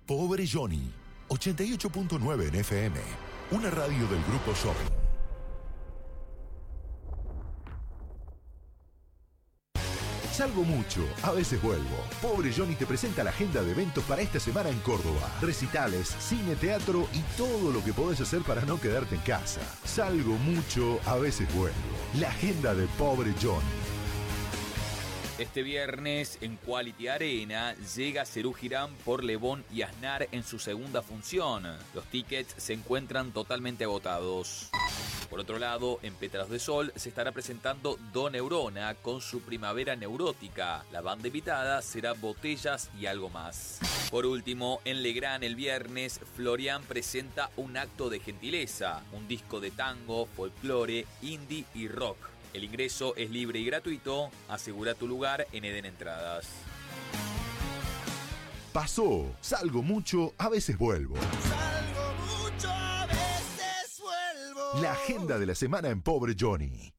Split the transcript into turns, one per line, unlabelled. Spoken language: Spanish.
Pobre Johnny, 88.9 en FM, una radio del Grupo Shopping. Salgo mucho, a veces vuelvo. Pobre Johnny te presenta la agenda de eventos para esta semana en Córdoba. Recitales, cine, teatro y todo lo que podés hacer para no quedarte en casa. Salgo mucho, a veces vuelvo. La agenda de Pobre Johnny.
Este viernes en Quality Arena llega Serú Girán por Lebón y Aznar en su segunda función. Los tickets se encuentran totalmente agotados. Por otro lado, en Pétalos de Sol se estará presentando Do Neurona con su Primavera Neurótica. La banda invitada será Botellas y algo más. Por último, en Legrand el viernes, Florian presenta Un acto de gentileza, un disco de tango, folclore, indie y rock. El ingreso es libre y gratuito. Asegura tu lugar en Eden Entradas.
Pasó, salgo mucho, a veces vuelvo.
Salgo mucho, a veces vuelvo.
La agenda de la semana en Pobre Johnny.